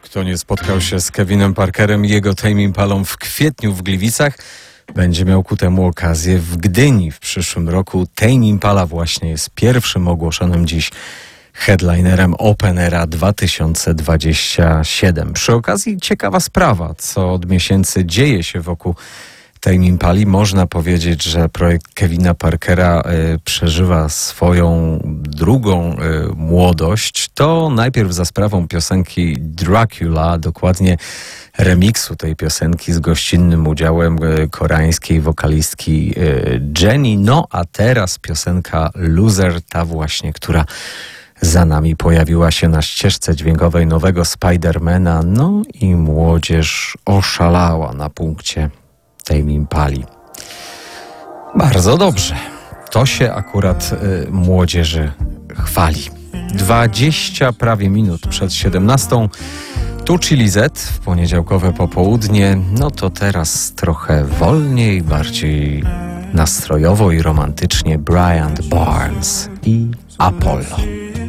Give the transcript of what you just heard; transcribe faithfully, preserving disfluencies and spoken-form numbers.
Kto nie spotkał się z Kevinem Parkerem i jego Tame Impalą w kwietniu w Gliwicach, będzie miał ku temu okazję w Gdyni w przyszłym roku. Tame Impala właśnie jest pierwszym ogłoszonym dziś headlinerem Open Aira dwa tysiące dwudziestego siódmego. Przy okazji ciekawa sprawa, co od miesięcy dzieje się wokół Tame Impali. Można powiedzieć, że projekt Kevina Parkera y, przeżywa swoją drugą y, młodość. To najpierw za sprawą piosenki Dracula, dokładnie remiksu tej piosenki z gościnnym udziałem y, koreańskiej wokalistki y, Jennie. No a teraz piosenka Loser, ta właśnie, która za nami pojawiła się na ścieżce dźwiękowej nowego Spidermana. No i młodzież oszalała na punkcie Tame Impali. Bardzo dobrze. To się akurat y, młodzieży chwali. Dwadzieścia prawie minut przed siedemnastą. Tu Chili Z w poniedziałkowe popołudnie. No to teraz trochę wolniej, bardziej nastrojowo i romantycznie Brian Barnes i Apollo.